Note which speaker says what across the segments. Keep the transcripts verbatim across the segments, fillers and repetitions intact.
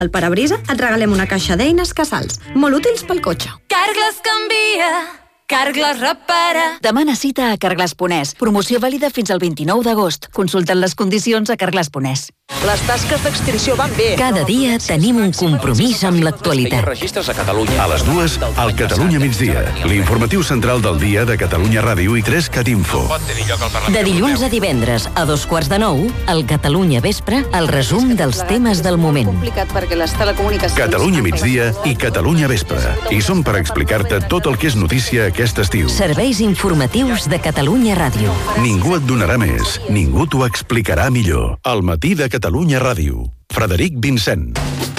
Speaker 1: Al Parabrisa et regalem una caixa d'eines Casals, molt útils pel cotxe.
Speaker 2: Carglass canvia, Carglass repara.
Speaker 3: Demana cita a Carglass Ponès. Promoció vàlida fins al vint-i-nou d'agost. Consulten les condicions a Carglass Ponès.
Speaker 4: Les tasques d'extinció van bé.
Speaker 5: Cada dia tenim un compromís amb l'actualitat.
Speaker 6: Registres a Catalunya.
Speaker 7: A les dues, al Catalunya migdia. L'informatiu central del dia de Catalunya Ràdio i tres Cat Info.
Speaker 5: De dilluns a divendres, a dos quarts de nou, al Catalunya Vespre, el resum dels temes del moment.
Speaker 7: Catalunya migdia i Catalunya Vespre. I som per explicar-te tot el que és notícia aquest estiu.
Speaker 5: Serveis informatius de Catalunya Ràdio.
Speaker 7: Ningú et donarà més, ningú t'ho explicarà millor. Al matí de Catalunya Ràdio. Frederic Vincent.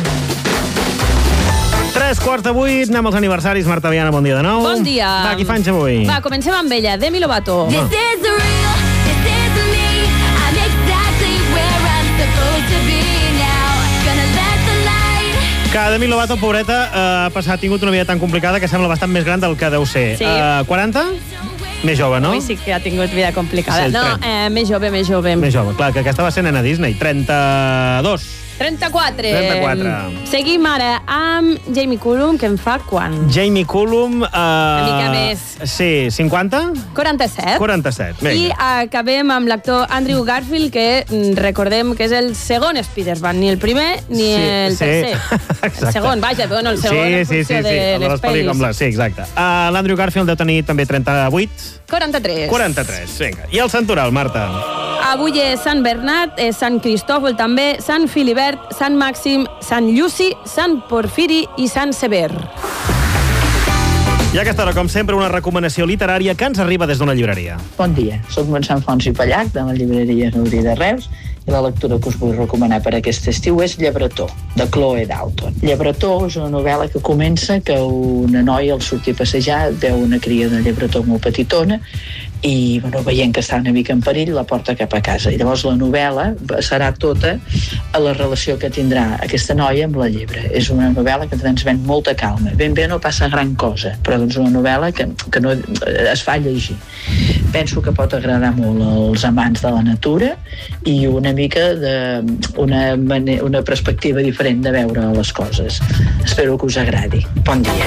Speaker 8: Tres quarts de vuit, anem als aniversaris. Marta Viana, bon dia de nou.
Speaker 9: Bon dia.
Speaker 8: Va, qui fa anys avui?
Speaker 9: Va, comencem amb ella, Demi Lovato.
Speaker 2: This is real, this is me. I'm exactly where I'm supposed to be now. Gonna let the light.
Speaker 8: Que Demi Lovato, pobreta, ha passat, ha tingut una vida tan complicada que sembla bastant més gran del que deu ser.
Speaker 9: Sí.
Speaker 8: Uh, quaranta? Més jove, no?
Speaker 9: Avui sí que ha tingut vida complicada.
Speaker 8: Sí,
Speaker 9: no, eh, més jove, més jove.
Speaker 8: Més jove, clar, que aquesta va ser nena Disney. trenta-dos.
Speaker 9: trenta-quatre.
Speaker 8: trenta-quatre.
Speaker 9: Seguim ara amb Jamie Cullum, que en fa quan?
Speaker 8: Jamie Cullum... Uh,
Speaker 9: Una mica més.
Speaker 8: Sí, cinquanta?
Speaker 9: quaranta-set.
Speaker 8: quaranta-set, vinga.
Speaker 9: I acabem amb l'actor Andrew Garfield, que recordem que és el segon Spider-Man, ni el primer ni
Speaker 8: sí,
Speaker 9: el
Speaker 8: sí.
Speaker 9: tercer.
Speaker 8: Exacte.
Speaker 9: El segon, vaja, bueno, el segon
Speaker 8: sí,
Speaker 9: en
Speaker 8: sí,
Speaker 9: funció
Speaker 8: sí, sí,
Speaker 9: de
Speaker 8: de
Speaker 9: les pel·lis.
Speaker 8: Sí, exacte. Uh, L'Andrew Garfield deu tenir també trenta-vuit.
Speaker 9: quaranta-tres.
Speaker 8: quaranta-tres, vinga. I el santoral, Marta?
Speaker 9: Avui és Sant Bernat, és Sant Cristòfol també, Sant Filibert, Sant Màxim, Sant Lluci, Sant Porfiri i Sant Sever.
Speaker 8: I a aquesta hora, com sempre, una recomanació literària que ens arriba des d'una llibreria.
Speaker 10: Bon dia, soc Montserrat Fons i Pallac, de la llibreria Gaudí de Reus, i la lectura que us vull recomanar per aquest estiu és Llebretó, de Chloe Dalton. Llebretó és una novel·la que comença que una noia al sortir a passejar veu una cria de llebretó molt petitona i, bueno, veient que està una mica en perill, la porta cap a casa. I llavors la novel·la serà tota a la relació que tindrà aquesta noia amb la llebre. És una novel·la que transmet molta calma. Ben bé no passa gran cosa, però és una novel·la que, que no es fa llegir. Penso que pot agradar molt als amants de la natura i una mica de una, una perspectiva diferent de veure les coses. Espero que us agradi. Bon dia.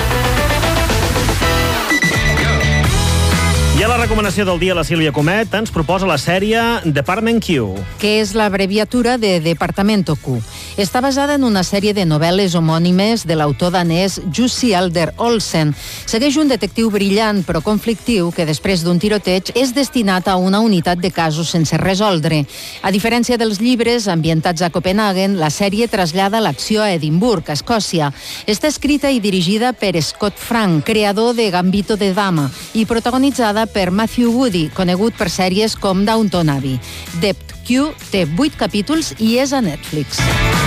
Speaker 8: I a la recomanació del dia, la Sílvia Comet ens proposa la sèrie Department Q.
Speaker 11: Que és l'abreviatura de Departamento Q. Està basada en una sèrie de novel·les homònimes de l'autor danès Jussi Alder Olsen. Segueix un detectiu brillant però conflictiu que després d'un tiroteig és destinat a una unitat de casos sense resoldre. A diferència dels llibres ambientats a Copenhagen, la sèrie trasllada l'acció a Edimburg, a Escòcia. Està escrita i dirigida per Scott Frank, creador de Gambito de Dama, i protagonitzada per Matthew Woody, conegut per sèries com Downton Abbey. Dept Q té vuit capítols i és a Netflix.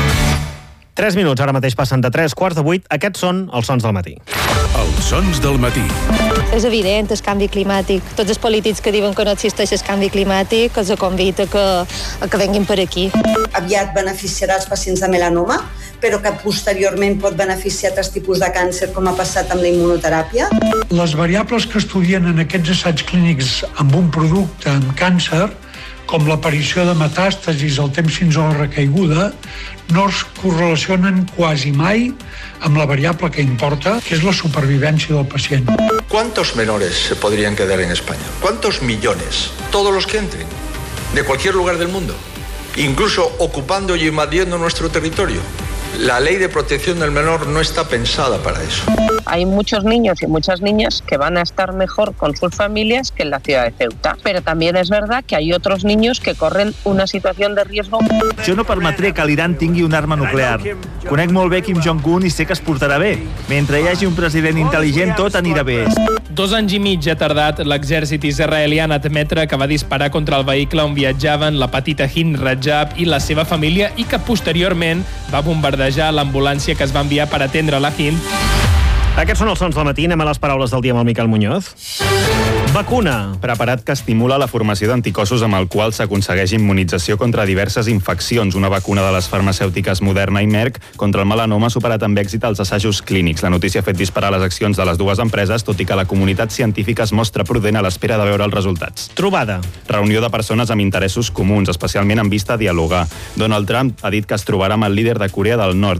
Speaker 8: Tres minuts, ara mateix passen de tres quarts de vuit. Aquests són els sons del matí.
Speaker 7: Els sons del matí.
Speaker 12: És evident el canvi climàtic. Tots els polítics que diuen que no existeix el canvi climàtic els convida que, que venguin per aquí.
Speaker 13: Aviat beneficiarà els pacients de melanoma, però que posteriorment pot beneficiar altres tipus de càncer, com ha passat amb la immunoteràpia.
Speaker 14: Les variables que estudien en aquests assaigs clínics amb un producte amb càncer, com l'aparició de metàstasis al temps fins a la recaiguda, no es correlacionen quasi mai amb la variable que importa, que és la supervivència del pacient.
Speaker 15: ¿Cuántos menores se podrían quedar en España? ¿Cuántos millones? Todos los que entren, de cualquier lugar del mundo, incluso ocupando y invadiendo nuestro territorio. La ley de protección del menor no está pensada para eso.
Speaker 16: Hay muchos niños y muchas niñas que van a estar mejor con sus familias que en la ciudad de Ceuta. Pero también es verdad que hay otros niños que corren una situación de riesgo.
Speaker 17: Jo no permetré que l'Iran tingui una arma nuclear. Conec molt bé Kim Jong-un i sé que es portarà bé. Mentre hi hagi un president intel·ligent, tot anirà bé.
Speaker 18: Dos anys i mig ha tardat l'exèrcit israelià en admetre que va disparar contra el vehicle on viatjaven la petita Hind Rajab i la seva família i que posteriorment va bombardejar l'ambulància que es va enviar per atendre la Hind.
Speaker 8: Aquests són els sons del matí. Anem a les paraules del dia amb el Miquel Muñoz. Vacuna.
Speaker 6: Preparat que estimula la formació d'anticossos amb el qual s'aconsegueix immunització contra diverses infeccions. Una vacuna de les farmacèutiques Moderna i Merck contra el melanoma ha superat amb èxit els assajos clínics. La notícia ha fet disparar les accions de les dues empreses, tot i que la comunitat científica es mostra prudent a l'espera de veure els resultats.
Speaker 8: Trobada.
Speaker 6: Reunió de persones amb interessos comuns, especialment en vista a dialogar. Donald Trump ha dit que es trobarà amb el líder de Corea del Nord.